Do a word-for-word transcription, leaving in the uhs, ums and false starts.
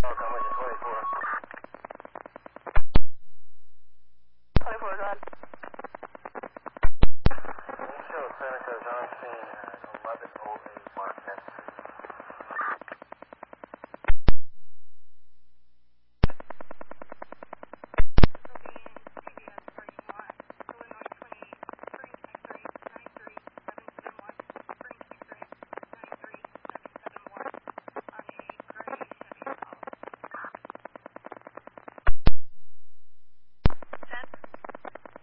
Welcome, with you, twenty-four. twenty-four, go ahead. Show Seneca's on scene.